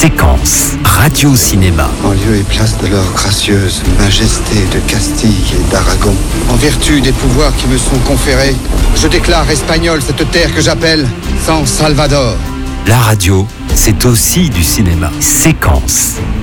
Séquence Radio-Cinéma. En lieu et place de leur gracieuse majesté de Castille et d'Aragon, en vertu des pouvoirs qui me sont conférés, je déclare espagnole cette terre que j'appelle San Salvador. La radio, c'est aussi du cinéma. Séquence